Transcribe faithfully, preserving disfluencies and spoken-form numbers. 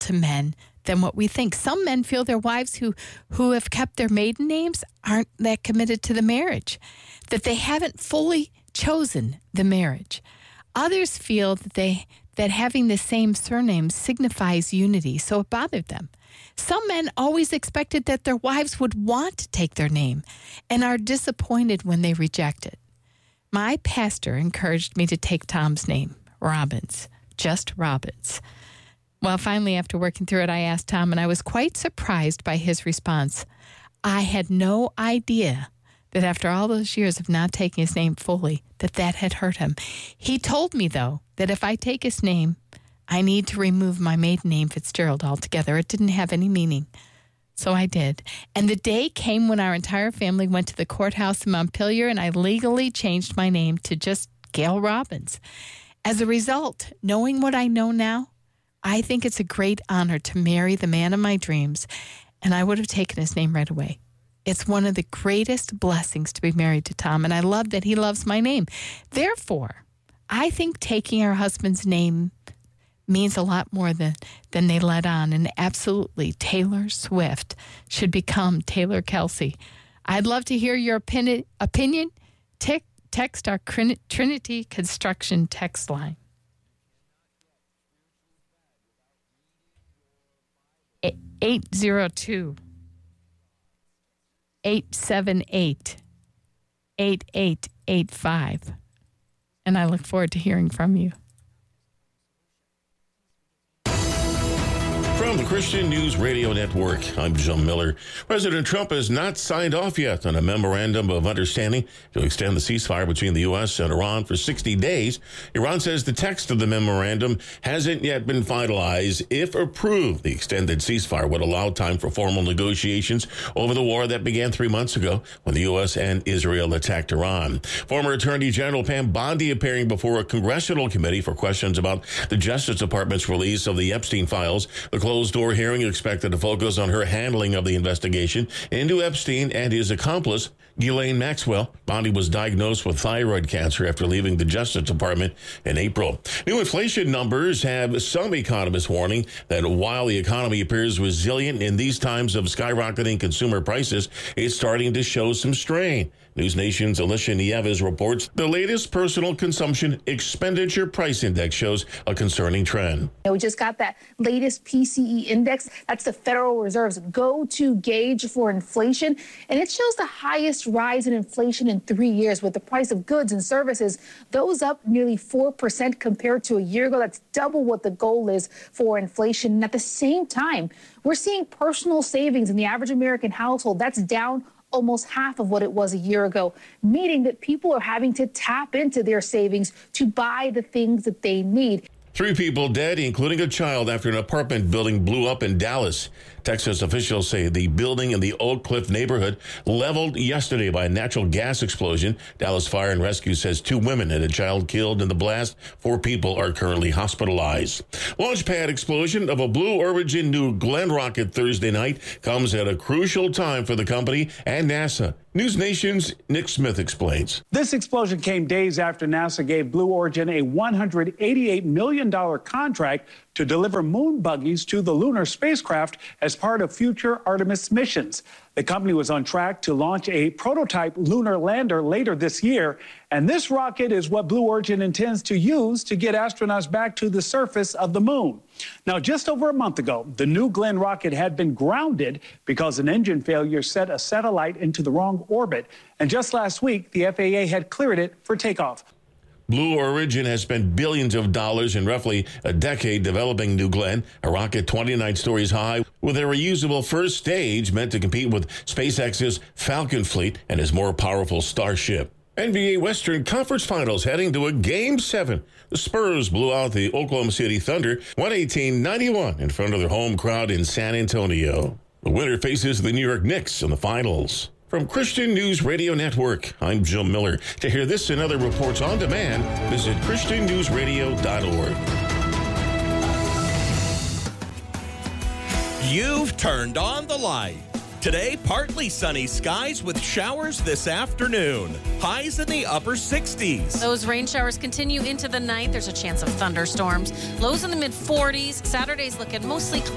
to men than what we think. Some men feel their wives who, who have kept their maiden names aren't that committed to the marriage, that they haven't fully chosen the marriage. Others feel that they that having the same surname signifies unity, so it bothered them. Some men always expected that their wives would want to take their name and are disappointed when they reject it. My pastor encouraged me to take Tom's name, Robbins, just Robbins. Well, finally, after working through it, I asked Tom, and I was quite surprised by his response. I had no idea that after all those years of not taking his name fully, that that had hurt him. He told me, though, that if I take his name, I need to remove my maiden name, Fitzgerald, altogether. It didn't have any meaning. So I did. And the day came when our entire family went to the courthouse in Montpelier, and I legally changed my name to just Gail Robbins. As a result, knowing what I know now, I think it's a great honor to marry the man of my dreams, and I would have taken his name right away. It's one of the greatest blessings to be married to Tom, and I love that he loves my name. Therefore, I think taking our husband's name means a lot more than, than they let on, and absolutely, Taylor Swift should become Taylor Kelsey. I'd love to hear your opinion. opinion. Te- text our Trinity Construction text line. eight zero two, eight seven eight, eight eight eight five. And I look forward to hearing from you. From the Christian News Radio Network, I'm Jim Miller. President Trump has not signed off yet on a memorandum of understanding to extend the ceasefire between the U S and Iran for sixty days. Iran says the text of the memorandum hasn't yet been finalized. If approved, the extended ceasefire would allow time for formal negotiations over the war that began three months ago when the U S and Israel attacked Iran. Former Attorney General Pam Bondi appearing before a congressional committee for questions about the Justice Department's release of the Epstein files. The closed-door hearing expected to focus on her handling of the investigation into Epstein and his accomplice, Ghislaine Maxwell. Bondi was diagnosed with thyroid cancer after leaving the Justice Department in April. New inflation numbers have some economists warning that while the economy appears resilient in these times of skyrocketing consumer prices, it's starting to show some strain. News Nation's Alicia Nieves reports the latest personal consumption expenditure price index shows a concerning trend. We just got that latest P C E index. That's the Federal Reserve's go-to gauge for inflation. And it shows the highest rise in inflation in three years with the price of goods and services. Those up nearly four percent compared to a year ago. That's double what the goal is for inflation. And at the same time, we're seeing personal savings in the average American household. That's down almost half of what it was a year ago, meaning that people are having to tap into their savings to buy the things that they need. Three people dead, including a child, after an apartment building blew up in Dallas. Texas officials say the building in the Oak Cliff neighborhood leveled yesterday by a natural gas explosion. Dallas Fire and Rescue says two women and a child killed in the blast. Four people are currently hospitalized. Launch pad explosion of a Blue Origin New Glenn rocket Thursday night comes at a crucial time for the company and NASA. News Nation's Nick Smith explains. This explosion came days after NASA gave Blue Origin a one hundred eighty-eight million dollars contract to deliver moon buggies to the lunar spacecraft as part of future Artemis missions. The company was on track to launch a prototype lunar lander later this year, and this rocket is what Blue Origin intends to use to get astronauts back to the surface of the moon. Now, just over a month ago, the New Glenn rocket had been grounded because an engine failure set a satellite into the wrong orbit, and just last week, the F A A had cleared it for takeoff. Blue Origin has spent billions of dollars in roughly a decade developing New Glenn, a rocket twenty-nine stories high with a reusable first stage meant to compete with SpaceX's Falcon fleet and his more powerful Starship. N B A Western Conference Finals heading to a Game seven. The Spurs blew out the Oklahoma City Thunder one eighteen ninety-one in front of their home crowd in San Antonio. The winner faces the New York Knicks in the finals. From Christian News Radio Network, I'm Jim Miller. To hear this and other reports on demand, visit christian news radio dot org. You've turned on the light. Today, partly sunny skies with showers this afternoon. Highs in the upper sixties. Those rain showers continue into the night. There's a chance of thunderstorms. Lows in the mid forties. Saturday's looking mostly cloudy.